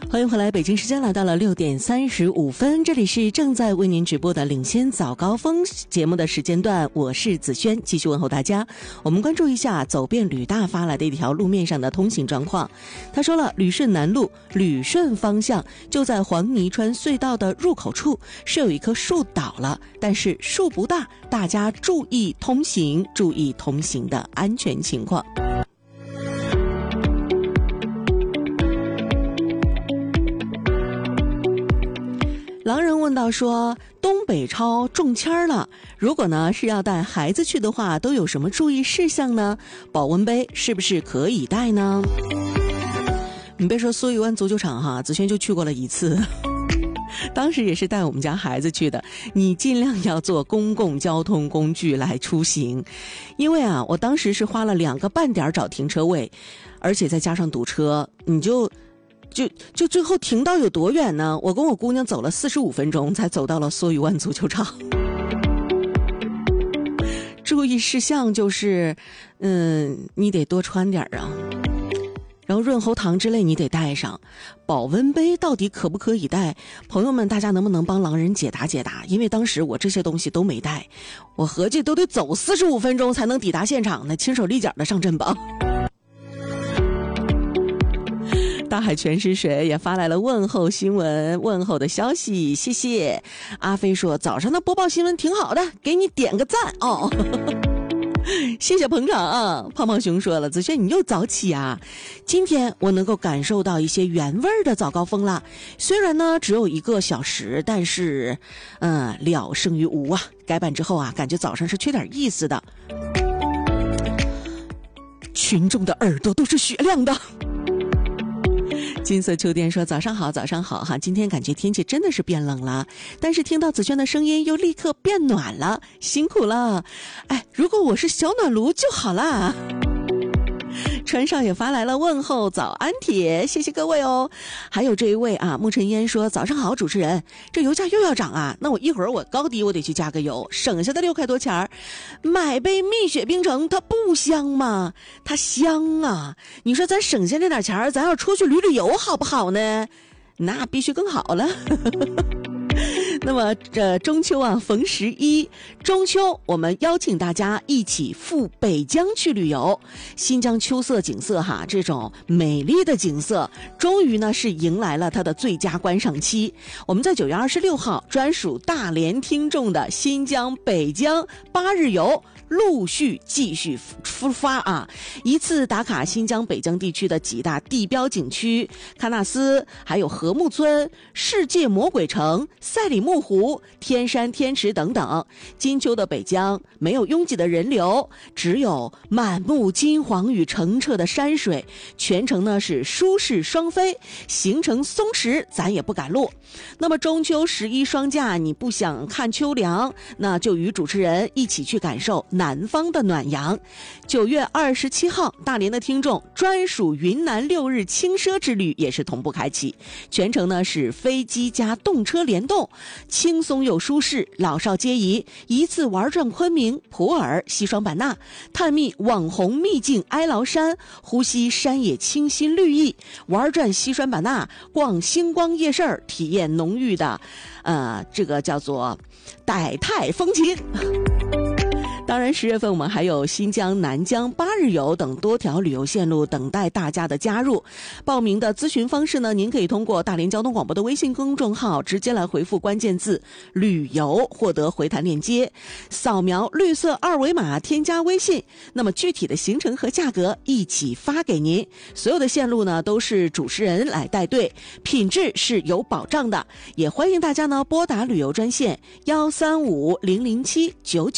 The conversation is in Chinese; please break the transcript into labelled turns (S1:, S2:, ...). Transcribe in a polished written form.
S1: 欢迎回来，北京时间来到了6:35，这里是正在为您直播的领先早高峰节目的时间段，我是子轩，继续问候大家。我们关注一下走遍旅大发来的一条路面上的通行状况。他说了，旅顺南路旅顺方向就在黄泥川隧道的入口处是有一棵树倒了，但是树不大，大家注意通行的安全情况。狼人问到说，东北超中签了，如果呢是要带孩子去的话，都有什么注意事项呢？保温杯是不是可以带呢？你别说苏玉湾足球场哈，子轩就去过了一次，当时也是带我们家孩子去的。你尽量要坐公共交通工具来出行，因为啊，我当时是花了2个半点找停车位，而且再加上堵车，你就最后停到有多远呢？我跟我姑娘走了45分钟才走到了梭鱼湾足球场。注意事项就是，你得多穿点啊，然后润喉糖之类你得带上。保温杯到底可不可以带？朋友们，大家能不能帮狼人解答解答？因为当时我这些东西都没带，我合计都得走45分钟才能抵达现场呢，轻手利脚的上阵吧。大海全是水也发来了问候新闻问候的消息，谢谢。阿飞说早上的播报新闻挺好的，给你点个赞哦。谢谢捧场啊。胖胖熊说了，子轩你又早起啊，今天我能够感受到一些原味的早高峰了，虽然呢只有1个小时，但是了胜于无啊。改版之后啊，感觉早上是缺点意思的。群众的耳朵都是雪亮的。金色秋天说早上好哈，今天感觉天气真的是变冷了，但是听到子轩的声音又立刻变暖了，辛苦了。哎，如果我是小暖炉就好啦。川少也发来了问候早安帖，谢谢各位哦。还有这一位啊，沐尘烟说早上好主持人，这油价又要涨啊，那我一会儿我高低我得去加个油，省下的6块多钱儿，买杯蜜雪冰城，它不香吗？它香啊，你说咱省下这点钱儿，咱要出去旅游好不好呢？那必须更好了。那么中秋啊，逢11，中秋我们邀请大家一起赴北疆去旅游。新疆秋色景色哈，这种美丽的景色终于呢是迎来了它的最佳观赏期。我们在9月26号专属大连听众的新疆北疆8日游陆续继续出发啊！一次打卡新疆北疆地区的几大地标景区，喀纳斯，还有禾木村、世界魔鬼城、赛里木湖、天山天池等等。金秋的北疆没有拥挤的人流，只有满目金黄与澄澈的山水，全程呢是舒适双飞，行程松弛，咱也不赶路。那么中秋11双假，你不想看秋凉，那就与主持人一起去感受南方的暖阳。9月27号，大连的听众专属云南6日轻奢之旅也是同步开启，全程呢是飞机加动车联动，轻松又舒适，老少皆宜，一次玩转昆明、普洱、西双版纳，探秘网红秘境哀牢山，呼吸山野清新绿意，玩转西双版纳，逛星光夜市，体验浓郁的这个叫做傣泰风情。当然10月份我们还有新疆、南疆8日游等多条旅游线路等待大家的加入。报名的咨询方式呢，您可以通过大连交通广播的微信公众号直接来回复关键字旅游，获得回弹链接，扫描绿色2维码添加微信，那么具体的行程和价格一起发给您。所有的线路呢都是主持人来带队，品质是有保障的，也欢迎大家呢拨打旅游专线135007999